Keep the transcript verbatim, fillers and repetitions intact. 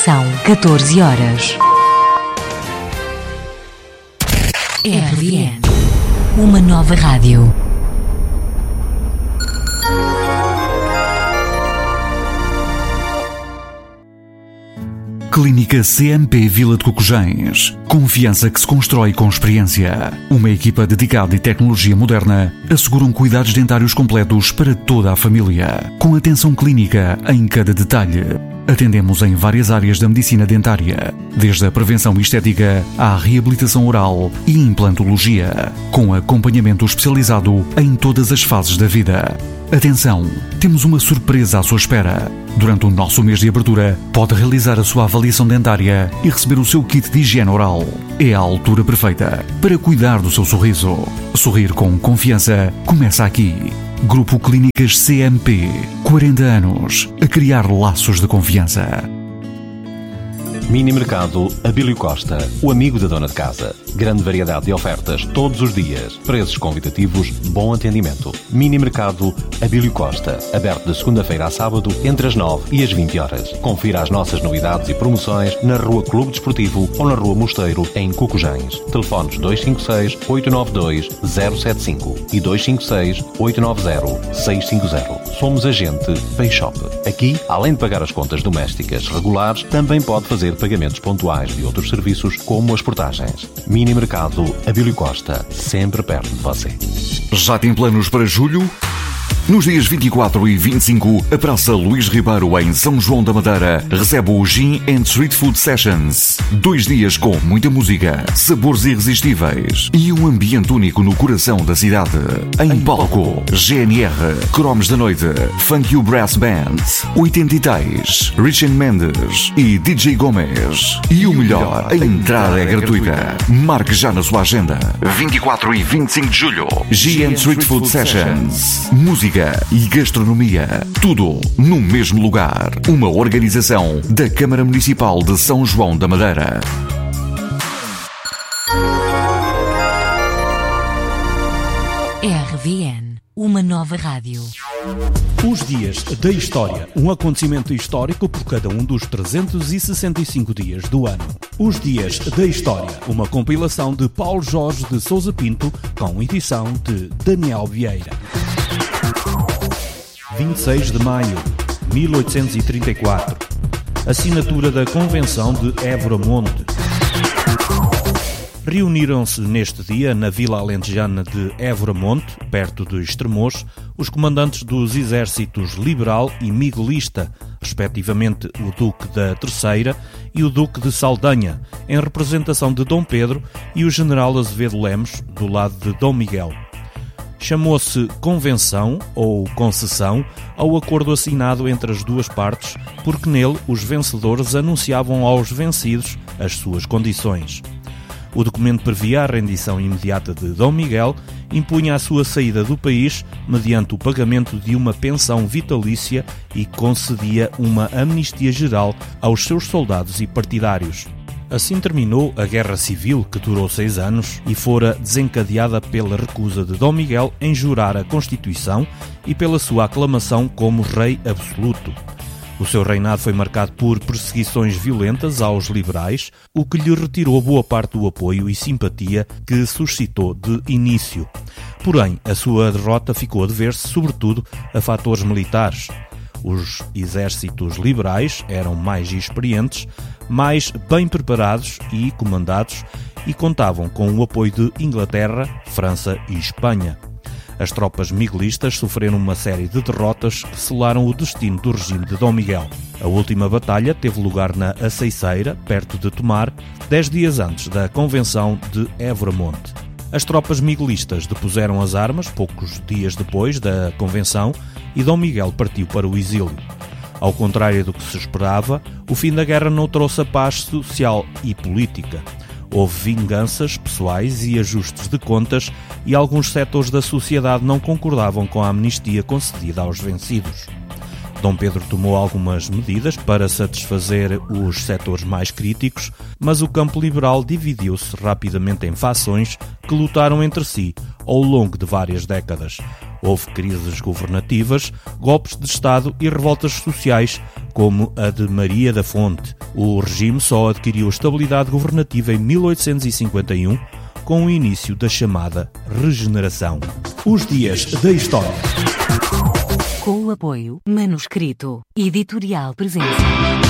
São catorze horas. R N, uma nova rádio. Clínica C M P Vila de Cocojães. Confiança que se constrói com experiência. Uma equipa dedicada e tecnologia moderna asseguram cuidados dentários completos para toda a família, com atenção clínica em cada detalhe. Atendemos em várias áreas da medicina dentária, desde a prevenção estética à reabilitação oral e implantologia, com acompanhamento especializado em todas as fases da vida. Atenção, temos uma surpresa à sua espera. Durante o nosso mês de abertura, pode realizar a sua avaliação dentária e receber o seu kit de higiene oral. É a altura perfeita para cuidar do seu sorriso. Sorrir com confiança começa aqui. Grupo Clínicas C M P. quarenta anos a criar laços de confiança. Mini Mercado Abílio Costa, o amigo da dona de casa. Grande variedade de ofertas todos os dias. Preços convidativos, bom atendimento. Mini Mercado Abílio Costa, aberto de segunda-feira a sábado, entre as nove e as vinte horas. Confira as nossas novidades e promoções na Rua Clube Desportivo ou na Rua Mosteiro, em Cocojães. Telefones dois cinco seis, oito nove dois, zero sete cinco e dois cinco seis, oito nove zero, seis cinco zero. Somos agente Payshop. Aqui, além de pagar as contas domésticas regulares, também pode fazer pagamentos pontuais de outros serviços, como as portagens. Mini Mercado Abílio Costa, sempre perto de você. Já tem planos para julho? Nos dias vinte e quatro e vinte e cinco, a Praça Luís Ribeiro, em São João da Madeira, recebe o Gin and Street Food Sessions. Dois dias com muita música, sabores irresistíveis e um ambiente único no coração da cidade. Em palco, G N R, Cromos da Noite, Funk You Brass Band, oitenta e três, Rich and Mendes e D J Gomes. E o melhor, a entrada é gratuita. Marque já na sua agenda. vinte e quatro e vinte e cinco de julho, Gin and Street Food Sessions. Música e gastronomia, tudo no mesmo lugar. Uma organização da Câmara Municipal de São João da Madeira. R V N, uma nova rádio. Os dias da história, um acontecimento histórico por cada um dos trezentos e sessenta e cinco dias do ano. Os dias da história, uma compilação de Paulo Jorge de Sousa Pinto, com edição de Daniel Vieira. vinte e seis de maio de mil oitocentos e trinta e quatro. Assinatura da Convenção de Évora Monte. Reuniram-se neste dia, na vila alentejana de Évora Monte, perto de Estremoz, os comandantes dos exércitos liberal e miguelista, respectivamente o Duque da Terceira e o Duque de Saldanha, em representação de Dom Pedro, e o general Azevedo Lemos, do lado de Dom Miguel. Chamou-se Convenção, ou Concessão, ao acordo assinado entre as duas partes, porque nele os vencedores anunciavam aos vencidos as suas condições. O documento previa a rendição imediata de Dom Miguel, impunha a sua saída do país mediante o pagamento de uma pensão vitalícia e concedia uma amnistia geral aos seus soldados e partidários. Assim terminou a Guerra Civil, que durou seis anos e fora desencadeada pela recusa de Dom Miguel em jurar a Constituição e pela sua aclamação como rei absoluto. O seu reinado foi marcado por perseguições violentas aos liberais, o que lhe retirou boa parte do apoio e simpatia que suscitou de início. Porém, a sua derrota ficou a dever-se, sobretudo, a fatores militares. Os exércitos liberais eram mais experientes, mais bem preparados e comandados e contavam com o apoio de Inglaterra, França e Espanha. As tropas miguelistas sofreram uma série de derrotas que selaram o destino do regime de Dom Miguel. A última batalha teve lugar na Aceiceira, perto de Tomar, dez dias antes da Convenção de Évora Monte. As tropas miguelistas depuseram as armas poucos dias depois da Convenção e Dom Miguel partiu para o exílio. Ao contrário do que se esperava, o fim da guerra não trouxe a paz social e política. Houve vinganças pessoais e ajustes de contas e alguns setores da sociedade não concordavam com a amnistia concedida aos vencidos. Dom Pedro tomou algumas medidas para satisfazer os setores mais críticos, mas o campo liberal dividiu-se rapidamente em fações que lutaram entre si ao longo de várias décadas. Houve crises governativas, golpes de Estado e revoltas sociais, como a de Maria da Fonte. O regime só adquiriu estabilidade governativa em mil oitocentos e cinquenta e um, com o início da chamada Regeneração. Os Dias da História. Com o apoio Manuscrito Editorial Presença.